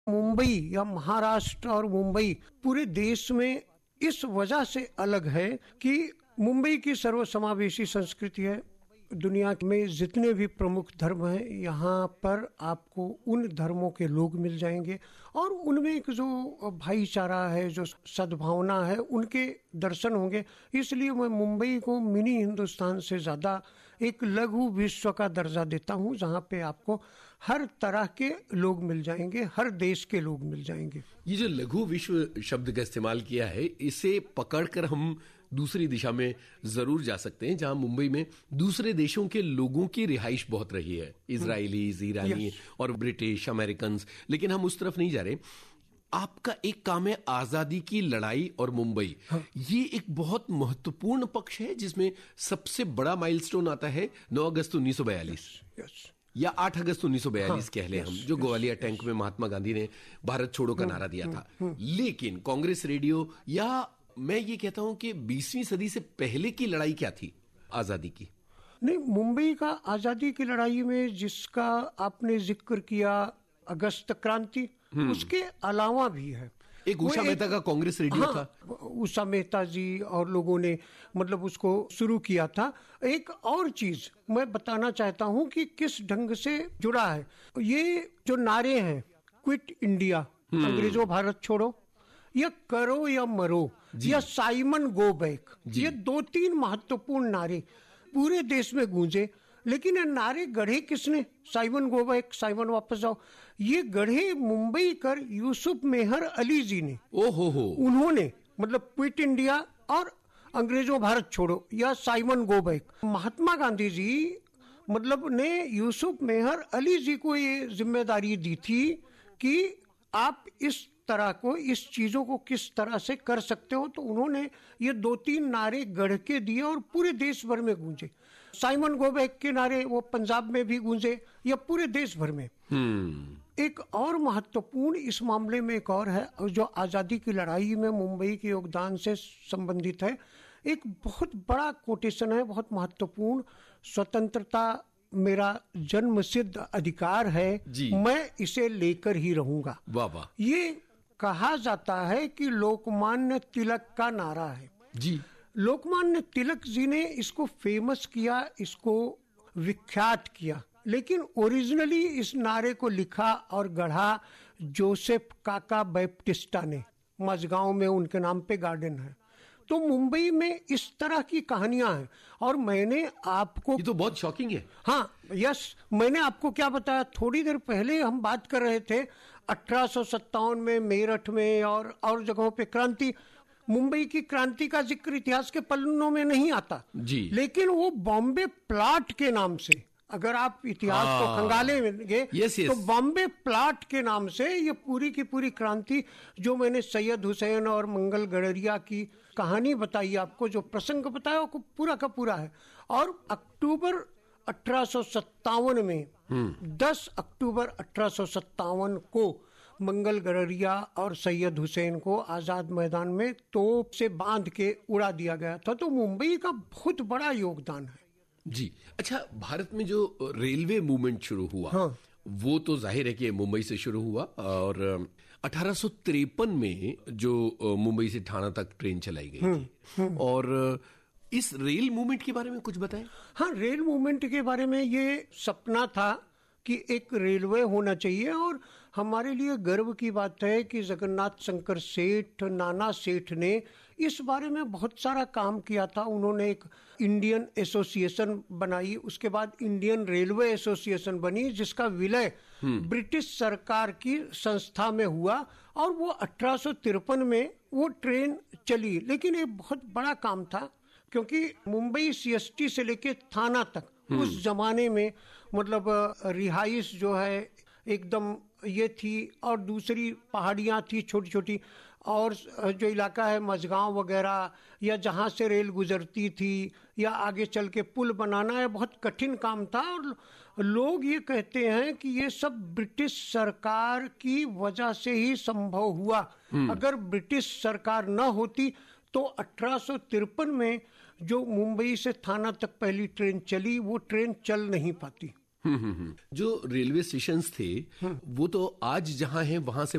मुंबई या महाराष्ट्र और मुंबई पूरे देश में इस वजह से अलग है कि मुंबई की सर्वसमावेशी संस्कृति है। दुनिया में जितने भी प्रमुख धर्म हैं, यहाँ पर आपको उन धर्मों के लोग मिल जाएंगे और उनमें एक जो भाईचारा है, जो सद्भावना है, उनके दर्शन होंगे। इसलिए मैं मुंबई को मिनी हिंदुस्तान से ज़्यादा एक लघु विश्व का दर्जा देता हूँ, जहाँ पे आपको हर तरह के लोग मिल जाएंगे, हर देश के लोग मिल जाएंगे। ये जो लघु विश्व शब्द का इस्तेमाल किया है, इसे पकड़कर हम दूसरी दिशा में जरूर जा सकते हैं, जहां मुंबई में दूसरे देशों के लोगों की रिहाइश बहुत रही है, इजरायलीज, ईरानी और ब्रिटिश, अमेरिकन, लेकिन हम उस तरफ नहीं जा रहे। आपका एक काम है आजादी की लड़ाई और मुंबई। ये एक बहुत महत्वपूर्ण पक्ष है जिसमें सबसे बड़ा माइलस्टोन आता है 9 अगस्त 1942 या 8 अगस्त 1942 कह लें हम, जो ग्वालियर टैंक में महात्मा गांधी ने भारत छोड़ो का नारा दिया था। लेकिन कांग्रेस रेडियो, या मैं ये कहता हूं कि 20वीं सदी से पहले की लड़ाई क्या थी आजादी की? नहीं, मुंबई का आजादी की लड़ाई में जिसका आपने जिक्र किया, अगस्त क्रांति, उसके अलावा भी है। एक उषा मेहता का कांग्रेस रेडियो था। उषा मेहता जी और लोगों ने मतलब उसको शुरू किया था। एक और चीज मैं बताना चाहता हूं कि किस ढंग से जुड़ा है। ये जो नारे हैं, क्विट इंडिया, अंग्रेजों भारत छोड़ो, या करो या मरो, या साइमन गो बैक, ये 2-3 महत्वपूर्ण नारे पूरे देश में गूंजे। लेकिन ये नारे गढ़े किसने? साइमन गो बैक, साइमन वापस जाओ, ये गढ़े मुंबई कर यूसुफ मेहर अली जी ने। ओहो, उन्होंने मतलब क्विट इंडिया और अंग्रेजों भारत छोड़ो या Simon go back. Mahatma Gandhi ji मतलब ने यूसुफ मेहर अली जी को ये जिम्मेदारी दी थी कि आप इस तरह को, इस चीजों को किस तरह से कर सकते हो। तो उन्होंने ये 2-3 नारे गढ़ के दिए और पूरे देश भर में गूंजे। साइमन गो बैक के नारे वो पंजाब में भी गूंजे या पूरे देश भर में। एक और महत्वपूर्ण इस मामले में एक और है जो आजादी की लड़ाई में मुंबई के योगदान से संबंधित है। एक बहुत बड़ा कोटेशन है, बहुत महत्वपूर्ण, स्वतंत्रता मेरा जन्म सिद्ध अधिकार है, मैं इसे लेकर ही रहूंगा। वाह। ये कहा जाता है कि लोकमान्य तिलक का नारा है जी। लोकमान्य तिलक जी ने इसको फेमस किया, इसको विख्यात किया, लेकिन ओरिजिनली इस नारे को लिखा और गढ़ा जोसेफ काका बैप्टिस्टा ने। मझगांव में उनके नाम पे गार्डन है। तो मुंबई में इस तरह की कहानियां हैं। और मैंने आपको, ये तो बहुत शॉकिंग है। हाँ, यस, मैंने आपको क्या बताया, थोड़ी देर पहले हम बात कर रहे थे 1857 में मेरठ में और जगहों पे क्रांति। मुंबई की क्रांति का जिक्र इतिहास के पन्नों में नहीं आता जी, लेकिन वो बॉम्बे प्लाट के नाम से, अगर आप इतिहास को खंगालेंगे तो बॉम्बे प्लाट के नाम से ये पूरी की पूरी क्रांति, जो मैंने सैयद हुसैन और मंगल गडरिया की कहानी बताई आपको, जो प्रसंग बताया, वो पूरा का पूरा है। और अक्टूबर 1857 में 10 अक्टूबर 1857 को मंगल गडरिया और सैयद हुसैन को आजाद मैदान में तोप से बांध के उड़ा दिया गया था। तो मुंबई का बहुत बड़ा योगदान है जी। अच्छा, भारत में जो रेलवे मूवमेंट शुरू हुआ, वो तो जाहिर है कि मुंबई से शुरू हुआ। और 1853 में जो मुंबई से ठाणा तक ट्रेन चलाई गई थी। और इस रेल मूवमेंट के बारे में कुछ बताएं। हाँ, रेल मूवमेंट के बारे में ये सपना था कि एक रेलवे होना चाहिए। और हमारे लिए गर्व की बात है कि जगन्नाथ शंकर सेठ, नाना सेठ ने इस बारे में बहुत सारा काम किया था। उन्होंने एक इंडियन एसोसिएशन बनाई, उसके बाद इंडियन रेलवे एसोसिएशन बनी, जिसका विलय ब्रिटिश सरकार की संस्था में हुआ। और वो 1853 में वो ट्रेन चली। लेकिन ये बहुत बड़ा काम था, क्योंकि मुंबई सीएसटी से लेके थाना तक उस जमाने में मतलब रिहाइश जो है एकदम ये थी, और दूसरी पहाड़ियाँ थी छोटी छोटी, और जो इलाका है मझगांव वगैरह, या जहाँ से रेल गुजरती थी, या आगे चल के पुल बनाना है, बहुत कठिन काम था। और लोग ये कहते हैं कि ये सब ब्रिटिश सरकार की वजह से ही संभव हुआ। अगर ब्रिटिश सरकार न होती तो 1853 में जो मुंबई से थाना तक पहली ट्रेन चली, वो ट्रेन चल नहीं पाती। जो रेलवे स्टेशंस थे वो तो आज जहां हैं वहां से